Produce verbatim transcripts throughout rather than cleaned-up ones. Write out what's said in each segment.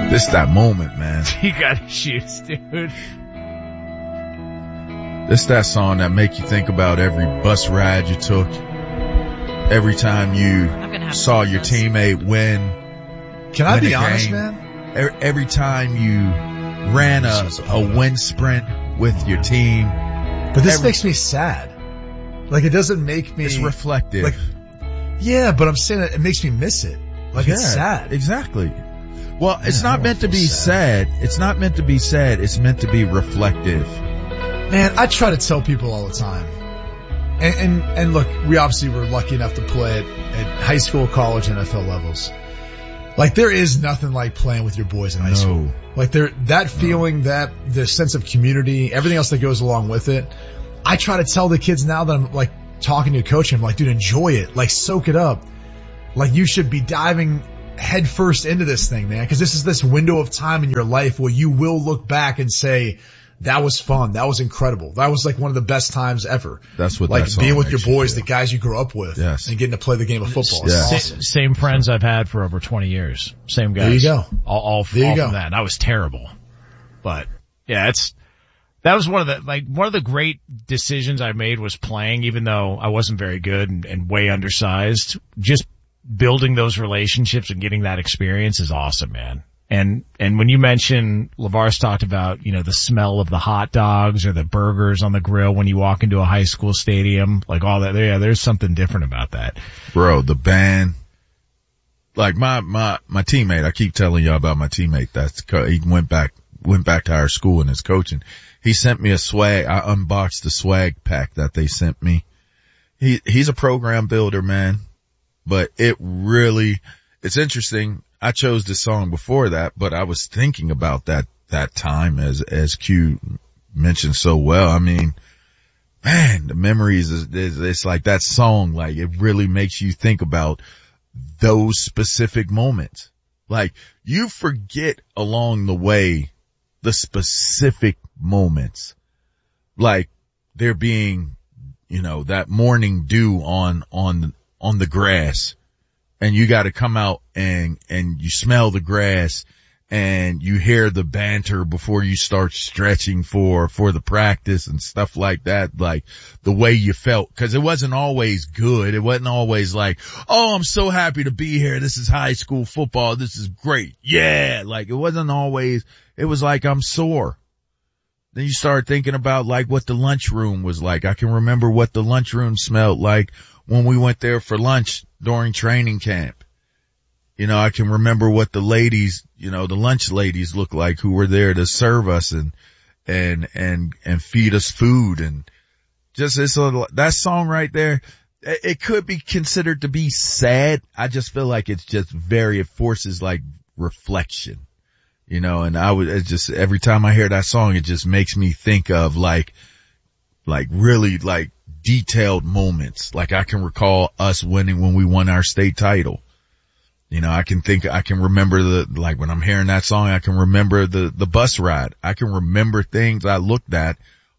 This that moment, man. You gotta shoot, dude. This that song that make you think about every bus ride you took, every time you saw your teammate win. Can I win be a honest, game. man? Every, every time you ran a, a wind sprint with your team. But this every, makes me sad. Like, it doesn't make me... It's reflective. Like, yeah, but I'm saying that it makes me miss it. Like, yeah, it's sad. Exactly. Well, it's Man, not meant to be sad. sad. It's not meant to be sad. It's meant to be reflective. Man, I try to tell people all the time. And, and, and look, we obviously were lucky enough to play at, at high school, college, N F L levels. Like, there is nothing like playing with your boys in high no. school. Like, there, that feeling, no. that, the sense of community, everything else that goes along with it. I try to tell the kids now that I'm like talking to a coach, I'm like, dude, enjoy it. Like, soak it up. Like, you should be diving head first into this thing, man, because this is this window of time in your life where you will look back and say, that was fun. That was incredible. That was like one of the best times ever. That's what like that being with your you boys, feel. the guys you grew up with, yes. and getting to play the game of football. Yes. Awesome. Same friends I've had for over twenty years. Same guys. There you go. All, all, there you all go. from that. And I was terrible, but yeah, it's, that was one of the, like, one of the great decisions I made was playing, even though I wasn't very good and, and way undersized. Just building those relationships and getting that experience is awesome, man. And, and when you mention, LeVar's talked about, you know, the smell of the hot dogs or the burgers on the grill when you walk into a high school stadium, like all that, yeah, there's something different about that. Bro, the band, like my, my, my teammate, I keep telling y'all about my teammate that's, he went back, went back to our school and is coaching. He sent me a swag, I unboxed the swag pack that they sent me. He, he's a program builder, man, but it really, it's interesting. I chose this song before that, but I was thinking about that, that time as, as Q mentioned so well. I mean, man, the memories is, is, it's like that song, like it really makes you think about those specific moments. Like you forget along the way the specific moments, like there being, you know, that morning dew on, on, on the grass. And you got to come out and, and you smell the grass and you hear the banter before you start stretching for, for the practice and stuff like that. Like the way you felt, cause it wasn't always good. It wasn't always like, oh, I'm so happy to be here. This is high school football. This is great. Yeah. Like it wasn't always, it was like I'm sore. Then you start thinking about like what the lunchroom was like. I can remember what the lunchroom smelled like when we went there for lunch during training camp. You know, I can remember what the ladies, you know, the lunch ladies looked like who were there to serve us and, and, and, and feed us food. And just, it's a, that song right there, it, it could be considered to be sad. I just feel like it's just very, it forces like reflection, you know, and I would, it's just, every time I hear that song, it just makes me think of like, like really like, detailed moments. Like I can recall us winning when we won our state title. You know, I can think, I can remember the, like when I'm hearing that song, I can remember the, the bus ride. I can remember things I looked at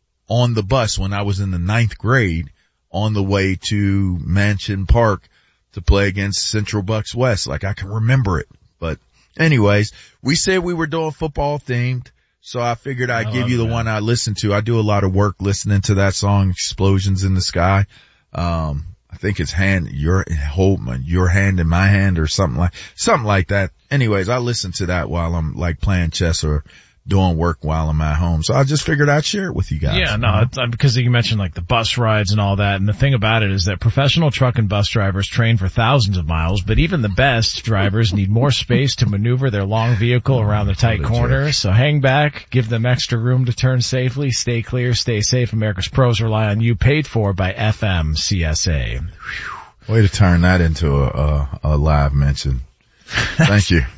on the bus when I was in the ninth grade on the way to Mansion Park to play against Central Bucks West. Like I can remember it. But anyways, we said we were doing football themed. So I figured I'd I give you the that. one I listen to. I do a lot of work listening to that song, Explosions in the Sky. Um, I think it's hand, your, hold my, your hand in my hand or something like, something like that. Anyways, I listen to that while I'm like playing chess or doing work while I'm at home. So I just figured I'd share it with you guys. Yeah, no, it's, because you mentioned like the bus rides and all that. And the thing about it is that professional truck and bus drivers train for thousands of miles, but even the best drivers need more space to maneuver their long vehicle around the tight corners. So hang back, give them extra room to turn safely, stay clear, stay safe. America's pros rely on you, paid for by F M C S A. Way to turn that into a, a, a live mention. Thank you.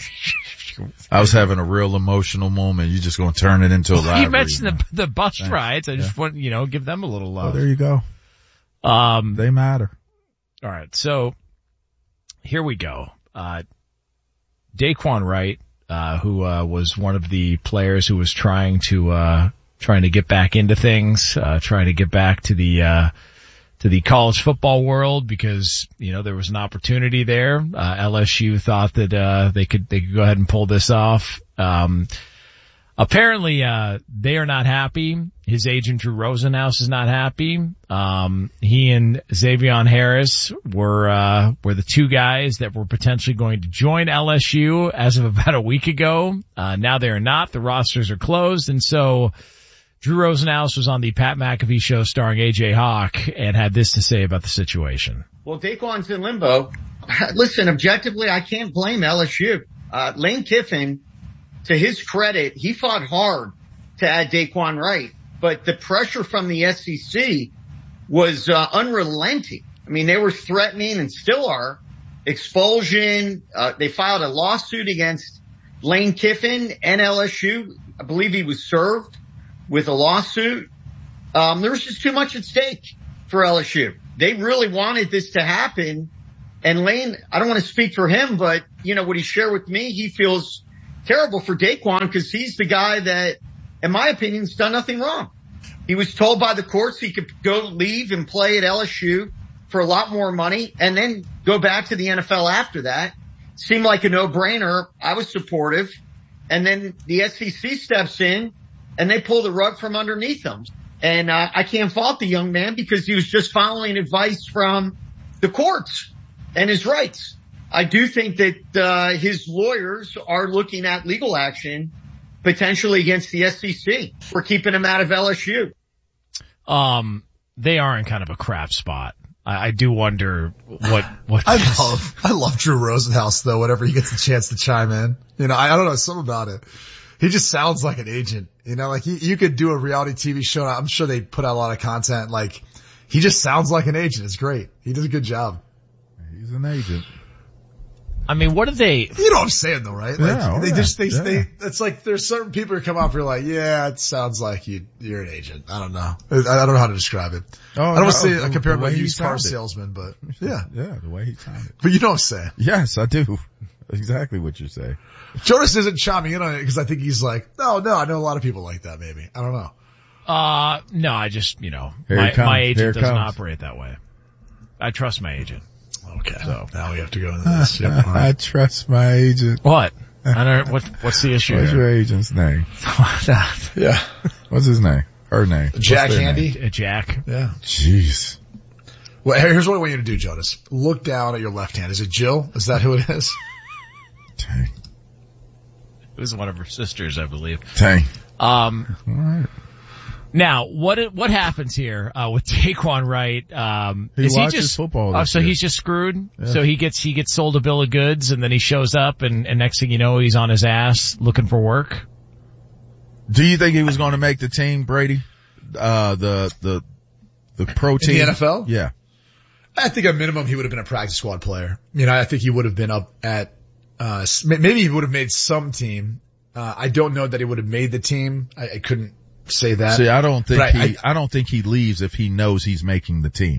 I was having a real emotional moment. You're just going to turn it into a live. You mentioned the, the bus Thanks. rides. I yeah. just want, you know, give them a little love. Well, there you go. Um, they matter. All right. So here we go. Uh, Daquan Wright, uh, who, uh, was one of the players who was trying to, uh, trying to get back into things, uh, trying to get back to the, uh, to to the college football world because, you know, there was an opportunity there. Uh, L S U thought that, uh, they could, they could go ahead and pull this off. Um, apparently, uh, they are not happy. His agent, Drew Rosenhaus, is not happy. Um, he and Xavier Harris were, uh, were the two guys that were potentially going to join L S U as of about a week ago. Uh, now they are not. The rosters are closed. And so Drew Rosenhaus was on the Pat McAfee show starring A J Hawk and had this to say about the situation. Well, Daquan's in limbo. Listen, objectively, I can't blame L S U. Uh, Lane Kiffin, to his credit, he fought hard to add Daquan Wright, but the pressure from the S E C was uh, unrelenting. I mean, they were threatening and still are expulsion. Uh, they filed a lawsuit against Lane Kiffin and L S U. I believe he was served with a lawsuit. Um, there was just too much at stake for L S U. They really wanted this to happen. And Lane, I don't want to speak for him, but you know what he shared with me, he feels terrible for Daquan because he's the guy that, in my opinion, has done nothing wrong. He was told by the courts he could go leave and play at L S U for a lot more money and then go back to the N F L after that. Seemed like a no-brainer. I was supportive. And then the S E C steps in and they pull the rug from underneath him. And uh, I can't fault the young man because he was just following advice from the courts and his rights. I do think that uh his lawyers are looking at legal action potentially against the S E C for keeping him out of L S U. Um, they are in kind of a crap spot. I, I do wonder what, what. I love, I love Drew Rosenhaus though, whenever he gets a chance to chime in. You know, I, I don't know, something about it. He just sounds like an agent, you know, like he, you could do a reality T V show. I'm sure they put out a lot of content. Like he just sounds like an agent. It's great. He does a good job. He's an agent. I mean, what do they? You know what I'm saying though, right? Like yeah, they right. just, they, yeah. they, it's like there's certain people who come up, you're like, yeah, it sounds like you, you're an agent. I don't know. I, I don't know how to describe it. Oh, I don't no, want to say, the, I compare him to a he used car sounded. salesman, but yeah. Yeah, the way he sounded. But you know what I'm saying. Yes, I do. Exactly what you say. Jonas isn't chiming in on it because I think he's like, no, no, I know a lot of people like that maybe. I don't know. Uh, no, I just, you know, Here my, it comes. my Here agent it doesn't comes. operate that way. I trust my agent. Okay. So now we have to go into this. Yep. I trust my agent. What? I don't, what, what's the issue What's here? your agent's name? Yeah. What's his name? Her name? Jack What's their Handy. name? Uh, Jack. Yeah. Jeez. Well, here's what I want you to do, Jonas. Look down at your left hand. Is it Jill? Is that who it is? Dang. It was one of her sisters, I believe. Dang. Um, All right. now, what what happens here uh, with Daquan Wright? Um, He is he watches just football Oh, this so year. he's just screwed. Yeah. So he gets he gets sold a bill of goods, and then he shows up, and, and next thing you know, he's on his ass looking for work. Do you think he was going to make the team, Brady? Uh, the, the, the pro team? In the N F L? Yeah. I think at minimum he would have been a practice squad player. You know, I think he would have been up at, uh, maybe he would have made some team. Uh, I don't know that he would have made the team. I, I couldn't say that. See, I don't think But I- he, I, I don't think he leaves if he knows he's making the team.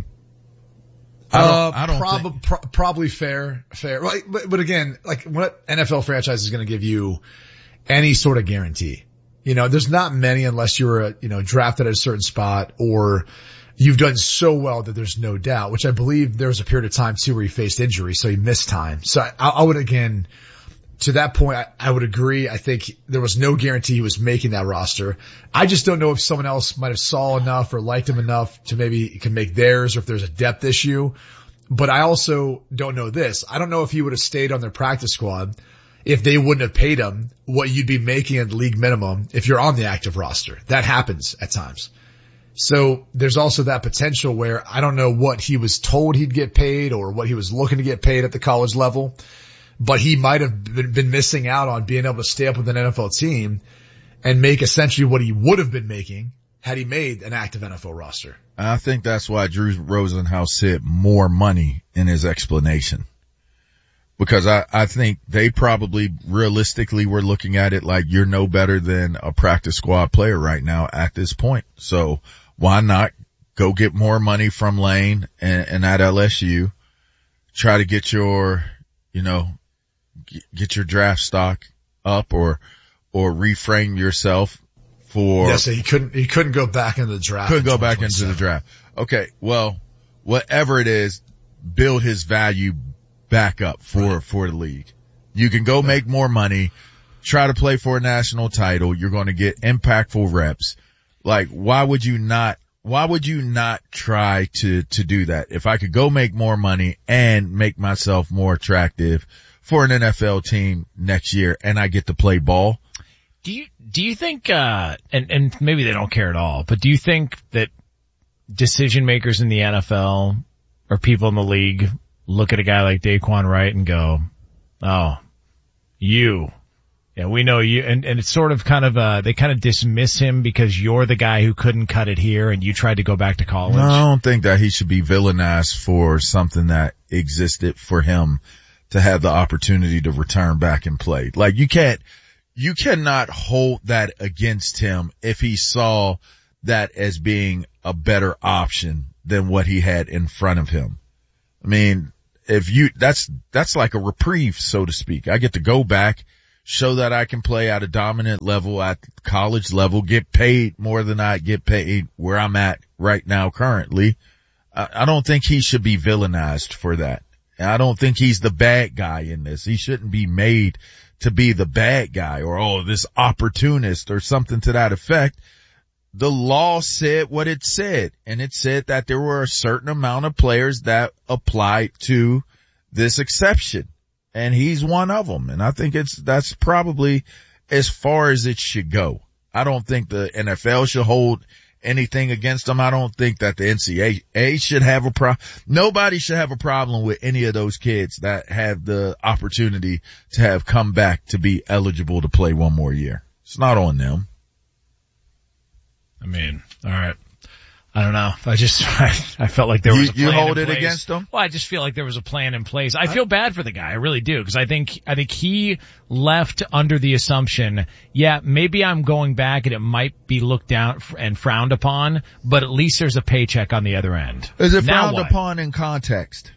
I Uh, don't, I don't prob- think, pro- probably fair, fair. Like, but, but again, like what N F L franchise is going to give you any sort of guarantee? You know, there's not many unless you were, you know, drafted at a certain spot or you've done so well that there's no doubt, which I believe there was a period of time too where he faced injury, so he missed time. So I, I would again, to that point, I, I would agree. I think there was no guarantee he was making that roster. I just don't know if someone else might have saw enough or liked him enough to maybe he can make theirs or if there's a depth issue. But I also don't know this. I don't know if he would have stayed on their practice squad if they wouldn't have paid him what you'd be making at league minimum if you're on the active roster. That happens at times. So there's also that potential where I don't know what he was told he'd get paid or what he was looking to get paid at the college level, but he might have been, been missing out on being able to stay up with an N F L team and make essentially what he would have been making had he made an active N F L roster. I think that's why Drew Rosenhaus said more money in his explanation. Because I, I think they probably realistically were looking at it like you're no better than a practice squad player right now at this point. So why not go get more money from Lane and, and at L S U, try to get your, you know, get your draft stock up or, or reframe yourself for. Yeah, so he couldn't, he couldn't go back into the draft. Couldn't go back into the draft. Okay. Well, whatever it is, build his value back up for, right. for the league. You can go make more money, try to play for a national title. You're going to get impactful reps. Like, why would you not, why would you not try to, to do that? If I could go make more money and make myself more attractive for an N F L team next year and I get to play ball. Do you, do you think, uh, and, and maybe they don't care at all, but do you think that decision makers in the N F L or people in the league look at a guy like Daquan Wright and go, oh, you, yeah, we know you, and, and it's sort of kind of, uh, they kind of dismiss him because you're the guy who couldn't cut it here and you tried to go back to college? No, I don't think that he should be villainized for something that existed for him to have the opportunity to return back and play. Like, you can't, you cannot hold that against him if he saw that as being a better option than what he had in front of him. I mean, if you, that's, that's like a reprieve, so to speak. I get to go back, show that I can play at a dominant level, at college level, get paid more than I get paid where I'm at right now currently. I, I don't think he should be villainized for that. And I don't think he's the bad guy in this. He shouldn't be made to be the bad guy or, oh, this opportunist or something to that effect. The law said what it said, and it said that there were a certain amount of players that applied to this exception, and he's one of them. And I think it's, that's probably as far as it should go. I don't think the N F L should hold anything against him. I don't think that the N C double A should have a pro, nobody should have a problem with any of those kids that have the opportunity to have come back to be eligible to play one more year. It's not on them. I mean, all right. I don't know. I just, I, I felt like there was you, a plan you hold in it place. against them? Well, I just feel like there was a plan in place. I feel bad for the guy. I really do. Cause I think, I think he left under the assumption, yeah, maybe I'm going back and it might be looked down and frowned upon, but at least there's a paycheck on the other end. Is it Now frowned what? upon in context?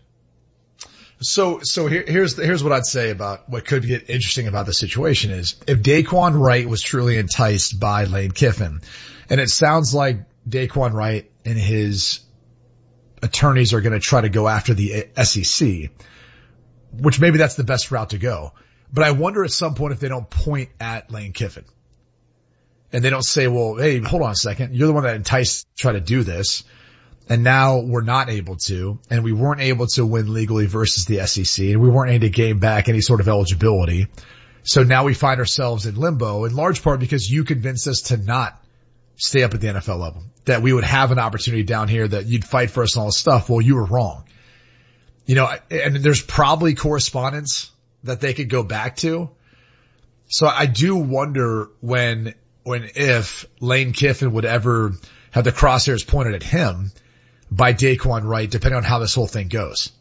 So, so here, here's, here's what I'd say about what could get interesting about the situation is if Daquan Wright was truly enticed by Lane Kiffin, and it sounds like Daquan Wright and his attorneys are going to try to go after the S E C, which maybe that's the best route to go. But I wonder at some point if they don't point at Lane Kiffin and they don't say, well, hey, hold on a second. You're the one that enticed to try to do this. And now we're not able to, and we weren't able to win legally versus the S E C, and we weren't able to gain back any sort of eligibility. So now we find ourselves in limbo, in large part because you convinced us to not stay up at the N F L level, that we would have an opportunity down here, that you'd fight for us and all this stuff. Well, you were wrong. You know, and there's probably correspondence that they could go back to. So I do wonder when, when if Lane Kiffin would ever have the crosshairs pointed at him by Daquan Wright, depending on how this whole thing goes.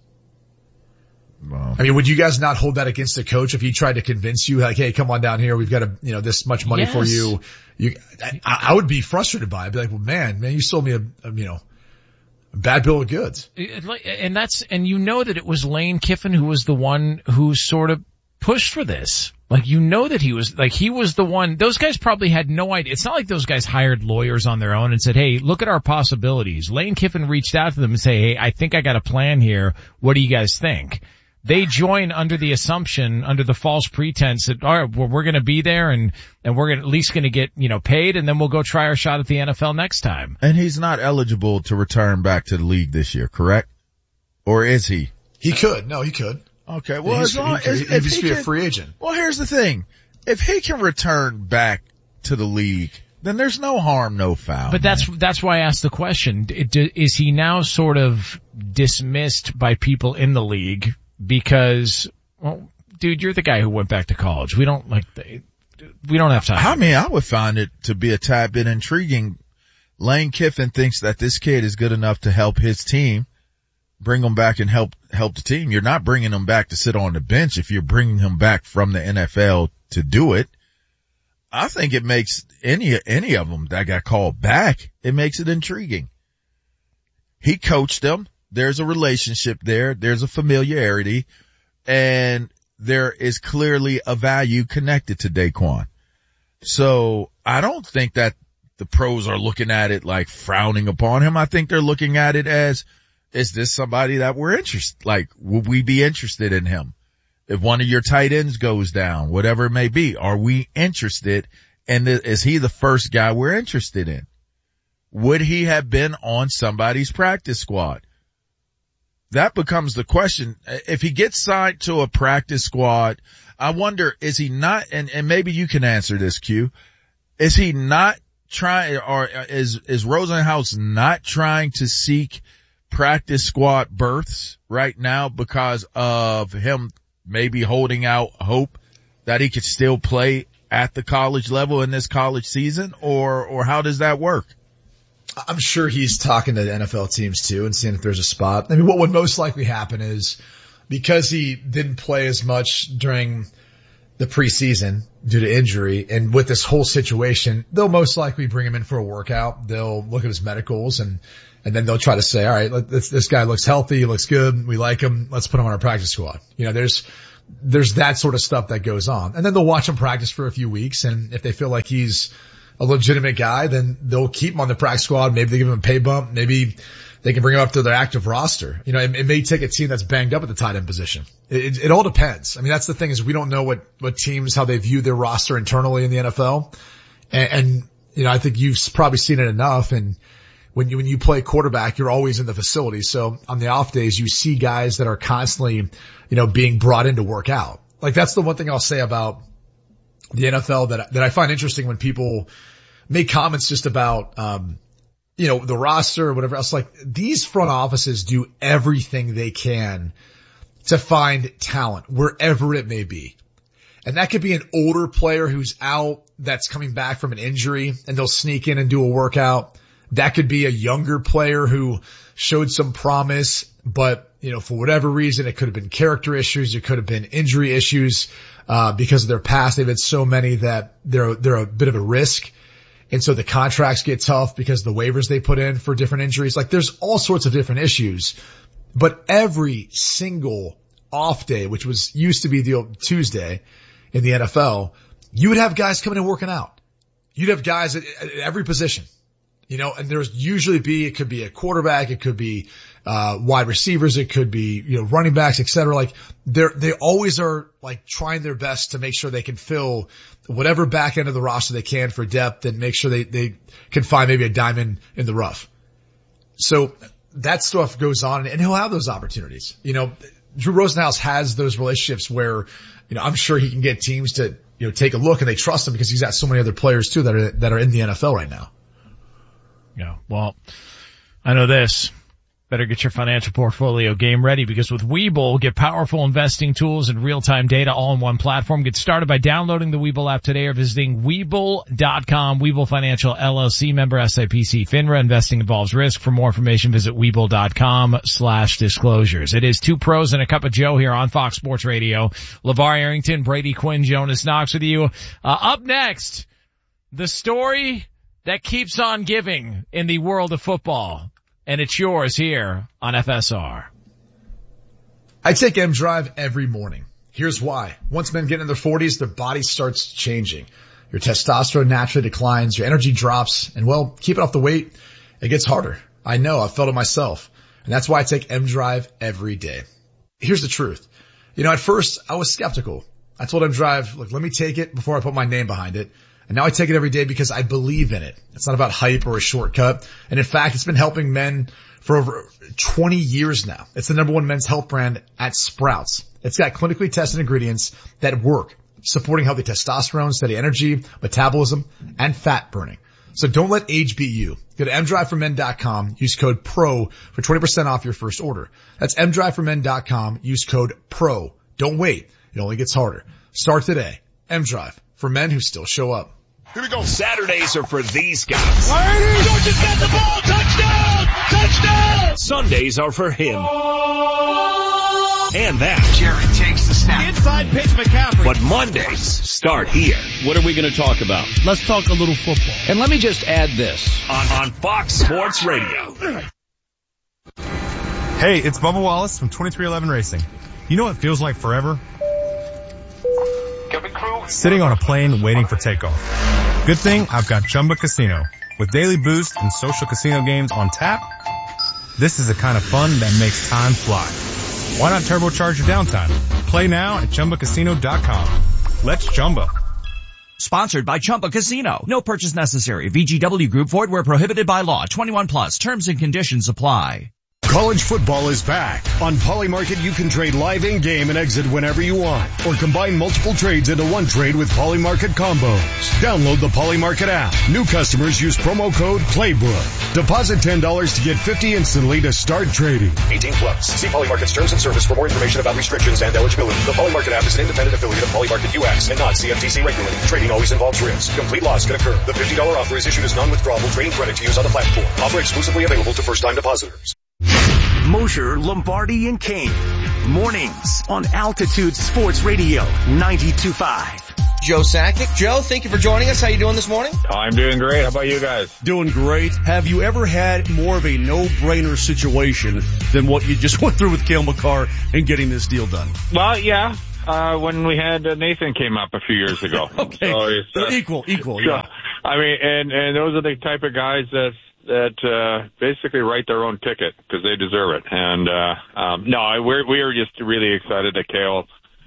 Wow. I mean, would you guys not hold that against the coach if he tried to convince you, like, hey, come on down here, we've got a, you know, this much money Yes. for you? You, I, I would be frustrated by it. I'd be like, well, man, man, you sold me a, a you know, a bad bill of goods. And that's, and you know that it was Lane Kiffin who was the one who sort of pushed for this. Like, you know that he was, like, he was the one, those guys probably had no idea. It's not like those guys hired lawyers on their own and said, hey, look at our possibilities. Lane Kiffin reached out to them and say, hey, I think I got a plan here. What do you guys think? They join under the assumption, under the false pretense that, all right, well, we're going to be there and, and we're gonna, at least going to get, you know, paid, and then we'll go try our shot at the N F L next time. And he's not eligible to return back to the league this year, correct? Or is he? He could. No, he could. Okay, well, He's- as long he could- as, he'd if just he be a can- free agent. Well, here's the thing. If he can return back to the league, then there's no harm, no foul. But that's, man. that's why I asked the question. D- Is he now sort of dismissed by people in the league because, well, dude, you're the guy who went back to college. We don't like, the, we don't have time. I mean, I would find it to be a tad bit intriguing. Lane Kiffin thinks that this kid is good enough to help his team, bring him back and help, help the team. You're not bringing him back to sit on the bench if you're bringing him back from the N F L to do it. I think it makes any, any of them that got called back, it makes it intriguing. He coached them. There's a relationship there. There's a familiarity, and there is clearly a value connected to Daquan. So I don't think that the pros are looking at it like frowning upon him. I think they're looking at it as, is this somebody that we're interested, like, would we be interested in him? If one of your tight ends goes down, whatever it may be, are we interested? And is he the first guy we're interested in? Would he have been on somebody's practice squad? That becomes the question. If he gets signed to a practice squad, I wonder, is he not, and, and maybe you can answer this, Q, is he not trying, or is, is Rosenhaus not trying to seek practice squad berths right now because of him maybe holding out hope that he could still play at the college level in this college season, or, or how does that work? I'm sure he's talking to the N F L teams too and seeing if there's a spot. I mean, what would most likely happen is because he didn't play as much during the preseason due to injury, and with this whole situation, they'll most likely bring him in for a workout. They'll look at his medicals and, and then they'll try to say, all right, this, this guy looks healthy. He looks good. We like him. Let's put him on our practice squad. You know, there's, there's that sort of stuff that goes on. And then they'll watch him practice for a few weeks. And if they feel like he's a legitimate guy, then they'll keep him on the practice squad. Maybe they give him a pay bump. Maybe they can bring him up to their active roster. You know, it, it may take a team that's banged up at the tight end position. It, it, it all depends. I mean, that's the thing is we don't know what, what teams, how they view their roster internally in the N F L. And, and, you know, I think you've probably seen it enough. And when you, when you play quarterback, you're always in the facility. So on the off days, you see guys that are constantly, you know, being brought in to work out. Like that's the one thing I'll say about the N F L that, that I find interesting when people make comments just about, um, you know, the roster or whatever else. Like these front offices do everything they can to find talent wherever it may be. And that could be an older player who's out that's coming back from an injury and they'll sneak in and do a workout. That could be a younger player who showed some promise, but you know, for whatever reason, it could have been character issues. It could have been injury issues, uh, because of their past. They've had so many that they're, they're a bit of a risk. And so the contracts get tough because the waivers they put in for different injuries. Like there's all sorts of different issues, but every single off day, which was used to be the Tuesday in the N F L, you would have guys coming and working out. You'd have guys at, at every position, you know, and there's usually be, it could be a quarterback. It could be, uh, wide receivers. It could be, you know, running backs, et cetera. Like they're, they always are like trying their best to make sure they can fill whatever back end of the roster they can for depth and make sure they, they can find maybe a diamond in the rough. So that stuff goes on and he'll have those opportunities. You know, Drew Rosenhaus has those relationships where, you know, I'm sure he can get teams to, you know, take a look and they trust him because he's got so many other players too that are, that are in the N F L right now. Yeah. Well, I know this. Better get your financial portfolio game ready because with Webull, get powerful investing tools and real-time data all in one platform. Get started by downloading the Webull app today or visiting Webull dot com. Webull Financial L L C, member S I P C FINRA. Investing involves risk. For more information, visit Webull dot com slash disclosures. It is two pros and a cup of Joe here on Fox Sports Radio. LeVar Arrington, Brady Quinn, Jonas Knox with you. Uh, up next, the story that keeps on giving in the world of football. And it's yours here on F S R. I take M Drive every morning. Here's why. Once men get in their forties, their body starts changing. Your testosterone naturally declines, your energy drops, and well, keeping off the weight, it gets harder. I know, I've felt it myself. And that's why I take M Drive every day. Here's the truth. You know, at first I was skeptical. I told M Drive, look, let me take it before I put my name behind it. And now I take it every day because I believe in it. It's not about hype or a shortcut. And in fact, it's been helping men for over twenty years now. It's the number one men's health brand at Sprouts. It's got clinically tested ingredients that work, supporting healthy testosterone, steady energy, metabolism, and fat burning. So don't let age beat you. Go to M drive for men dot com. Use code PRO for twenty percent off your first order. That's M drive for men dot com. Use code PRO. Don't wait. It only gets harder. Start today. M-Drive for men who still show up. Here we go. Saturdays are for these guys. Ladies, Georgia's got the ball. Touchdown! Touchdown! Sundays are for him. And that. Jared takes the snap. Inside pitch, McCaffrey. But Mondays start here. What are we going to talk about? Let's talk a little football. And let me just add this. On, on Fox Sports Radio. Hey, it's Bubba Wallace from twenty-three eleven Racing. You know what feels like forever? Sitting on a plane waiting for takeoff. Good thing I've got Chumba Casino. With daily boost and social casino games on tap, This is the kind of fun that makes time fly. Why not turbocharge your downtime? Play now at Chumba Casino dot com. Let's Chumba. Sponsored by Chumba Casino. No purchase necessary. V G W Group. Void where prohibited by law. twenty-one plus. Terms and conditions apply. College football is back. On Polymarket, you can trade live in-game and exit whenever you want, or combine multiple trades into one trade with Polymarket combos. Download the Polymarket app. New customers use promo code PLAYBOOK. Deposit ten dollars to get fifty dollars instantly to start trading. eighteen plus. See Polymarket's terms and service for more information about restrictions and eligibility. The Polymarket app is an independent affiliate of Polymarket U S and not C F T C regulated. Trading always involves risk. Complete loss can occur. The fifty dollars offer is issued as non-withdrawable trading credit to use on the platform. Offer exclusively available to first-time depositors. Mosher, Lombardi, and Kane. Mornings on Altitude Sports Radio ninety-two point five. Joe Sakic. Joe, thank you for joining us. How you doing this morning? I'm doing great. How about you guys? Doing great. Have you ever had more of a no-brainer situation than what you just went through with Cale Makar and getting this deal done? Well, yeah. Uh, when we had uh, Nathan came up a few years ago. Okay. So it's, uh, equal, equal, yeah. So, I mean, and, and those are the type of guys that that uh basically write their own ticket because they deserve it. And uh um no, we're we are just really excited that Cale.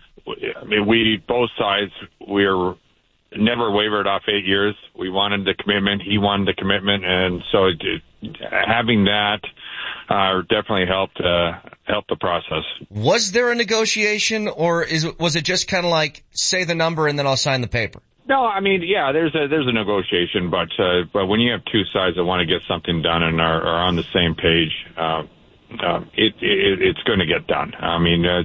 I mean, we both sides we're never wavered off eight years. We wanted the commitment. He wanted the commitment, and so it, having that uh definitely helped uh help the process. Was there a negotiation, or is was it just kind of like say the number and then I'll sign the paper? No, I mean, yeah, there's a there's a negotiation, but uh, but when you have two sides that want to get something done and are, are on the same page, uh, uh, it, it it's going to get done. I mean, uh,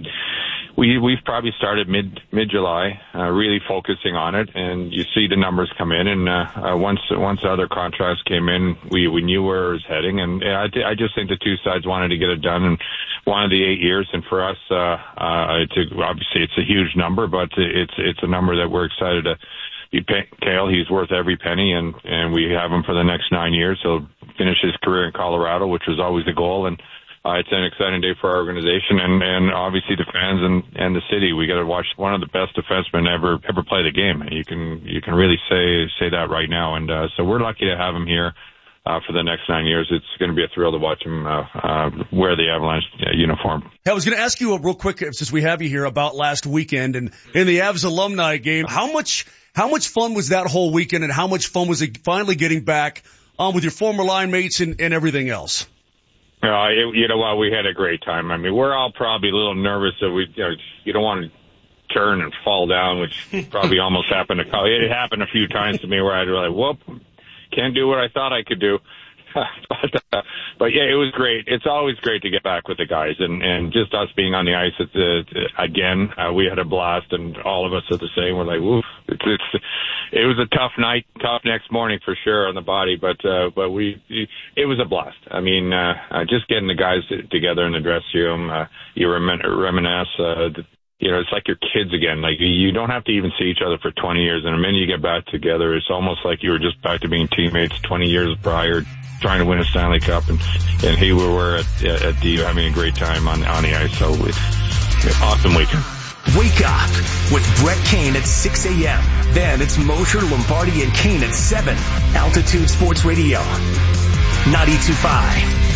we we've probably started mid mid July, uh, really focusing on it, and you see the numbers come in, and uh, uh, once once other contracts came in, we we knew where it was heading, and I I just think the two sides wanted to get it done and wanted the eight years, and for us, uh, uh, it's a, obviously it's a huge number, but it's it's a number that we're excited to. You pay Cale, he's worth every penny, and, and we have him for the next nine years. He'll finish his career in Colorado, which was always the goal, and uh, it's an exciting day for our organization and, and obviously the fans and, and the city. We got to watch one of the best defensemen ever ever play the game. You can you can really say say that right now, and uh, so we're lucky to have him here. Uh, for the next nine years, it's going to be a thrill to watch him uh, uh, wear the Avalanche uh, uniform. Hey, I was going to ask you a real quick, since we have you here, about last weekend and in the Avs alumni game. How much how much fun was that whole weekend, and how much fun was it finally getting back um, with your former line mates and, and everything else? Uh, it, you know what? We had a great time. I mean, we're all probably a little nervous that we you, know, you don't want to turn and fall down, which probably almost happened to it happened a few times to me where I'd be like, whoop. Can't do what I thought I could do. but, uh, but yeah, it was great. It's always great to get back with the guys, and, and just us being on the ice. It's, uh, again, uh, we had a blast, and all of us are the same. We're like, woof. It's, it's, it was a tough night, tough next morning for sure on the body, but, uh, but we, it was a blast. I mean, uh, uh just getting the guys together in the dressing room, uh, you remin- reminisce, uh, the, You know, it's like your kids again. Like, you don't have to even see each other for twenty years. And the minute you get back together, it's almost like you were just back to being teammates twenty years prior, trying to win a Stanley Cup. And, and here we were at, at D having a great time on, on the ice. So it's an awesome weekend. Wake up with Brett Kane at six a.m. Then it's Mosher, Lombardi, and Kane at seven. Altitude Sports Radio, ninety-two point five.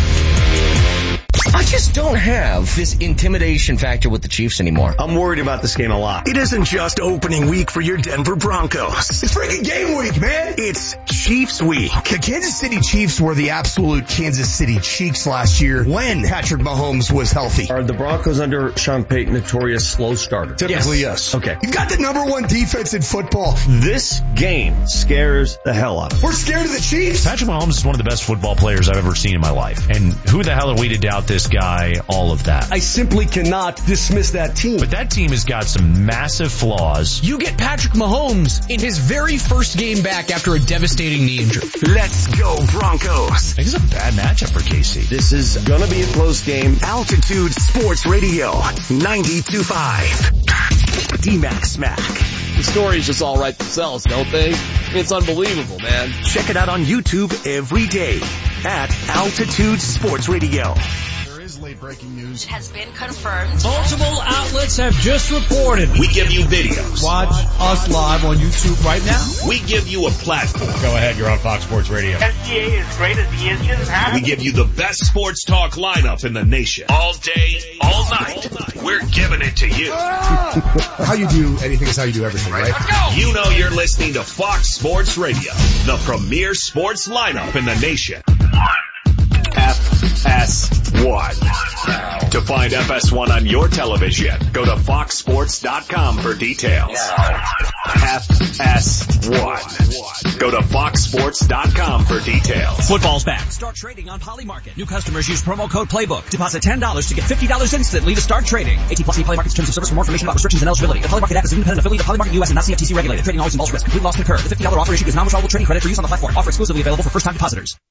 I just don't have this intimidation factor with the Chiefs anymore. I'm worried about this game a lot. It isn't just opening week for your Denver Broncos. It's freaking game week, man. It's Chiefs week. The Kansas City Chiefs were the absolute Kansas City Chiefs last year when Patrick Mahomes was healthy. Are the Broncos under Sean Payton notorious slow starter? Typically, yes. yes. Okay. You've got the number one defense in football. This game scares the hell out of me. We're scared of the Chiefs. Patrick Mahomes is one of the best football players I've ever seen in my life. And who the hell are we to doubt this guy, all of that? I simply cannot dismiss that team. But that team has got some massive flaws. You get Patrick Mahomes in his very first game back after a devastating knee injury. Let's go Broncos. This is a bad matchup for K C. This is gonna be a close game. Altitude Sports Radio, ninety-two point five. D-Max Smack. The stories just all write themselves, don't they? I mean, it's unbelievable, man. Check it out on YouTube every day at Altitude Sports Radio. There is late breaking news has been confirmed. Multiple outlets have just reported. We give you videos. Watch us live on YouTube right now. We give you a platform. Go ahead, you're on Fox Sports Radio. S G A is great as the engine. We give you the best sports talk lineup in the nation. All day, all night. We're giving it to you. How you do anything is how you do everything, right? You know you're listening to Fox Sports Radio, the premier sports lineup in the nation. F S one. To find F S one on your television, go to fox sports dot com for details. F S one. Go to fox sports dot com for details. Football's back. Start trading on Polymarket. New customers use promo code Playbook. Deposit ten dollars to get fifty dollars instantly to start trading. eighteen plus Polymarket's terms of service. For more information about restrictions and eligibility. The Polymarket app is an independent affiliate of Polymarket U S and not C F T C regulated. Trading always involves risk. Complete loss concurred. The fifty dollars offer issued is non-withdrawable trading credit for use on the platform. Offer exclusively available for first-time depositors.